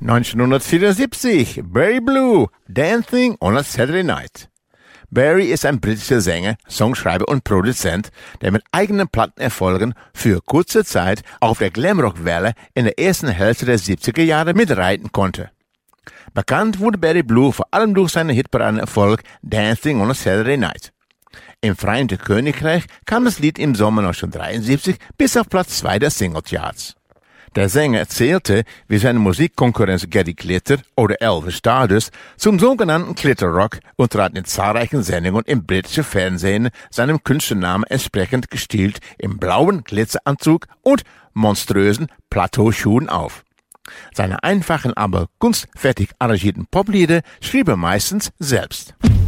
1974, Barry Blue, Dancing on a Saturday Night. Barry ist ein britischer Sänger, Songschreiber und Produzent, der mit eigenen Plattenerfolgen für kurze Zeit auf der Glamrock-Welle in der ersten Hälfte der 70er Jahre mitreiten konnte. Bekannt wurde Barry Blue vor allem durch seinen Hitparadenerfolg Dancing on a Saturday Night. Im Vereinigten Königreich kam das Lied im Sommer 1973 bis auf Platz 2 der Singlecharts. Der Sänger erzählte, wie seine Musikkonkurrenz Gary Glitter oder Elvis Stardust zum sogenannten Glitterrock und trat in zahlreichen Sendungen im britischen Fernsehen seinem Künstlernamen entsprechend gestilt im blauen Glitzeranzug und monströsen Plateauschuhen auf. Seine einfachen, aber kunstfertig arrangierten Poplieder schrieb er meistens selbst.